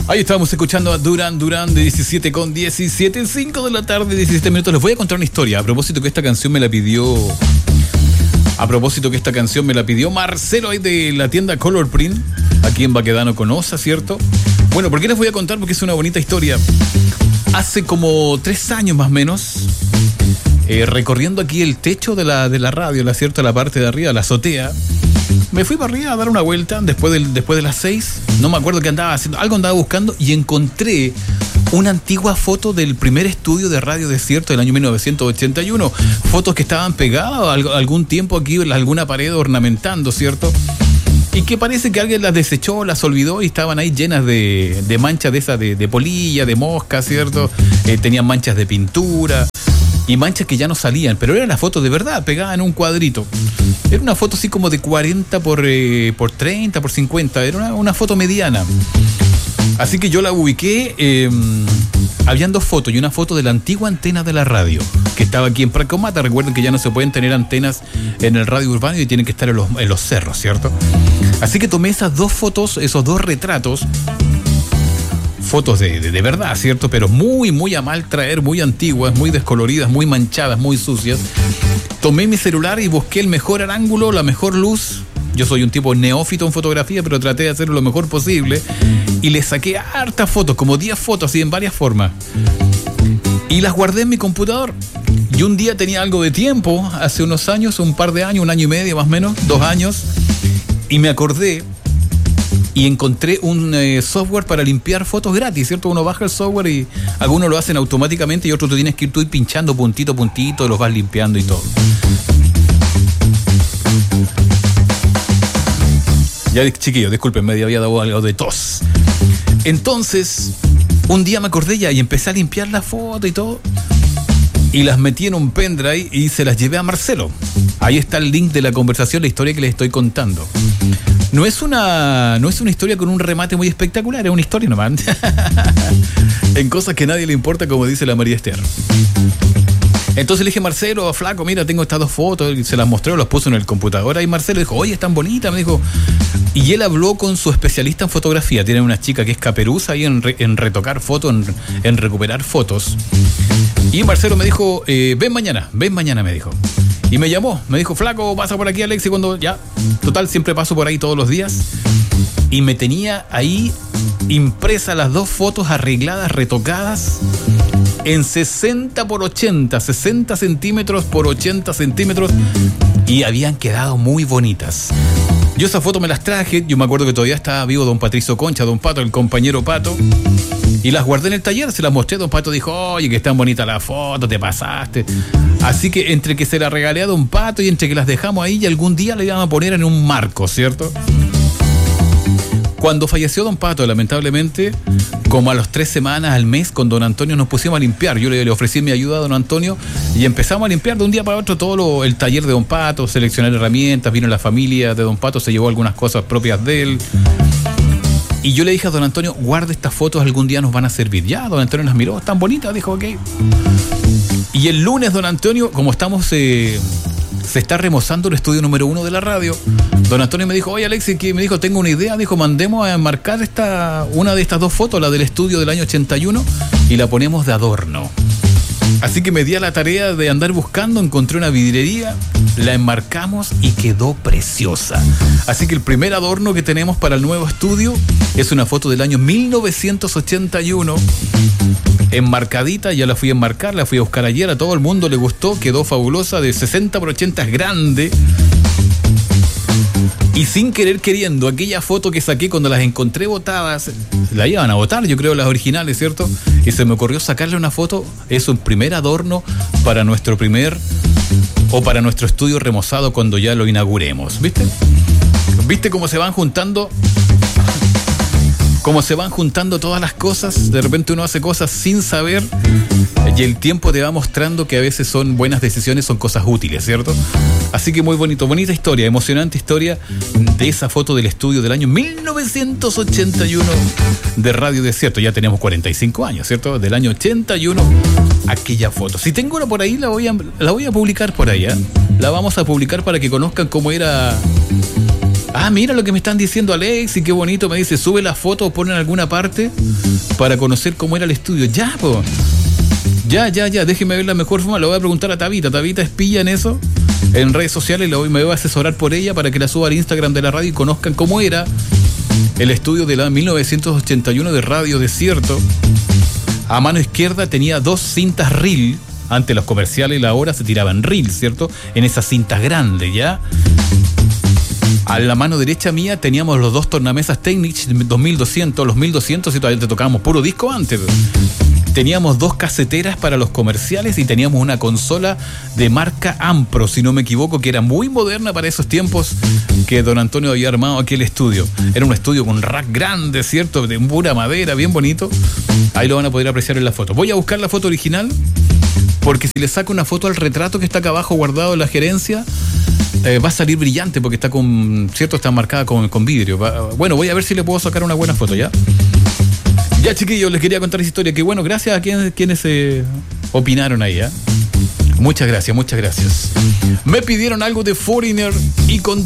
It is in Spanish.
Ahí estábamos escuchando a Duran Duran de 17:17, 5 de la tarde, 17 minutos. Les voy a contar una historia. A propósito que esta canción me la pidió Marcelo ahí de la tienda Color Print, aquí en Baquedano con Osa, ¿cierto? Bueno, ¿por qué les voy a contar? Porque es una bonita historia. Hace como 3 años más o menos, recorriendo aquí el techo de la radio, la parte de arriba, la azotea, me fui para arriba a dar una vuelta después de las 6. No me acuerdo qué andaba haciendo. Algo andaba buscando y encontré una antigua foto del primer estudio de Radio Desierto del año 1981. Fotos que estaban pegadas algún tiempo aquí en alguna pared ornamentando, ¿cierto? Y que parece que alguien las desechó, las olvidó y estaban ahí llenas de manchas de esas de polilla, de mosca, ¿cierto? Tenían manchas de pintura y manchas que ya no salían, pero eran las fotos de verdad, pegadas en un cuadrito. Era una foto así como de 40 por 30, por 50, era una foto mediana. Así que yo la ubiqué, habían 2 fotos y una foto de la antigua antena de la radio, que estaba aquí en Pracomata. Recuerden que ya no se pueden tener antenas en el radio urbano y tienen que estar en los cerros, ¿cierto? Así que tomé esas 2 fotos, esos 2 retratos, fotos de verdad, ¿cierto? Pero muy, muy a mal traer, muy antiguas, muy descoloridas, muy manchadas, muy sucias. Tomé mi celular y busqué el mejor ángulo, la mejor luz. Yo soy un tipo neófito en fotografía, pero traté de hacerlo lo mejor posible. Y le saqué hartas fotos, como 10 fotos, así en varias formas. Y las guardé en mi computador. Y un día tenía algo de tiempo, hace unos años, un par de años, 1 año y medio más o menos, 2 años. Y me acordé y encontré un software para limpiar fotos gratis, ¿cierto? Uno baja el software y algunos lo hacen automáticamente y otros tú tienes que ir tú pinchando puntito a puntito, los vas limpiando y todo. Ya, chiquillos, disculpen, me había dado algo de tos. Entonces, un día me acordé ya y empecé a limpiar la foto y todo. Y las metí en un pendrive y se las llevé a Marcelo. Ahí está el link de la conversación, la historia que les estoy contando. No es una historia con un remate muy espectacular, es una historia nomás. En cosas que a nadie le importa, como dice la María Esther. Entonces le dije, Marcelo, flaco, mira, tengo estas 2 fotos, y se las mostré, las puso en el computador. Y Marcelo dijo, oye, están bonitas, me dijo. Y él habló con su especialista en fotografía. Tiene una chica que es caperuza ahí en retocar fotos, en recuperar fotos. Y Marcelo me dijo, ven mañana, me dijo. Y me llamó, me dijo, flaco, pasa por aquí, Alex, y cuando ya, total, siempre paso por ahí todos los días. Y me tenía ahí impresas las 2 fotos arregladas, retocadas, en 60 por 80, 60 centímetros por 80 centímetros, y habían quedado muy bonitas. Yo esas fotos me las traje, yo me acuerdo que todavía estaba vivo don Patricio Concha, don Pato, el compañero Pato, y las guardé en el taller, se las mostré, don Pato dijo, oye, que están bonitas las fotos, te pasaste. Así que entre que se las regalé a don Pato y entre que las dejamos ahí, y algún día le iban a poner en un marco, ¿cierto? Cuando falleció don Pato, lamentablemente, como a las 3 semanas, al mes, con don Antonio nos pusimos a limpiar. Yo le ofrecí mi ayuda a don Antonio y empezamos a limpiar de un día para otro todo el taller de don Pato, seleccionar herramientas, vino la familia de don Pato, se llevó algunas cosas propias de él. Y yo le dije a don Antonio, guarda estas fotos, algún día nos van a servir. Ya, don Antonio las miró, están bonitas, dijo, ok. Y el lunes, don Antonio, como estamos... se está remozando el estudio número 1 de la radio. Don Antonio me dijo, oye, Alexis, que me dijo, tengo una idea, dijo, mandemos a enmarcar una de estas 2 fotos, la del estudio del año 81, y la ponemos de adorno. Así que me di a la tarea de andar buscando, encontré una vidriería, la enmarcamos y quedó preciosa. Así que el primer adorno que tenemos para el nuevo estudio es una foto del año 1981, enmarcadita, ya la fui a enmarcar, la fui a buscar ayer, a todo el mundo le gustó, quedó fabulosa, de 60 por 80, es grande. Y sin querer queriendo, aquella foto que saqué cuando las encontré botadas, la iban a botar, yo creo, las originales, ¿cierto? Y se me ocurrió sacarle una foto, es un primer adorno para nuestro para nuestro estudio remozado cuando ya lo inauguremos, ¿viste? ¿Viste cómo se van juntando? Cómo se van juntando todas las cosas, de repente uno hace cosas sin saber y el tiempo te va mostrando que a veces son buenas decisiones, son cosas útiles, ¿cierto? Así que muy bonito, bonita historia, emocionante historia de esa foto del estudio del año 1981 de Radio Desierto. Ya tenemos 45 años, ¿cierto? Del año 81, aquella foto. Si tengo una por ahí, la voy a publicar por ahí, ¿eh? La vamos a publicar para que conozcan cómo era Ah, mira lo que me están diciendo Alex, y qué bonito, me dice, sube la foto o pon en alguna parte para conocer cómo era el estudio. Ya, po. Ya, déjeme ver la mejor forma. Le voy a preguntar a Tabita. Tabita es pilla en eso, en redes sociales. Me voy a asesorar por ella para que la suba al Instagram de la radio y conozcan cómo era el estudio de la 1981 de Radio Desierto. A mano izquierda tenía 2 cintas reel. Antes los comerciales la hora se tiraban reel, ¿cierto? En esas cintas grandes, ¿ya? A la mano derecha mía teníamos los 2 tornamesas Technics 2200, los 1200, y todavía te tocábamos puro disco antes. Teníamos 2 caseteras para los comerciales y teníamos una consola de marca Ampro, si no me equivoco, que era muy moderna para esos tiempos que don Antonio había armado aquí el estudio. Era un estudio con rack grande, ¿cierto? De pura madera, bien bonito. Ahí lo van a poder apreciar en la foto. Voy a buscar la foto original, porque si le saco una foto al retrato que está acá abajo guardado en la gerencia, va a salir brillante porque está ¿cierto? Está marcada con vidrio. Bueno, voy a ver si le puedo sacar una buena foto, ¿ya? Ya, chiquillos, les quería contar esa historia. Que bueno, gracias a quienes opinaron ahí, ¿eh? Muchas gracias. Me pidieron algo de Foreigner y con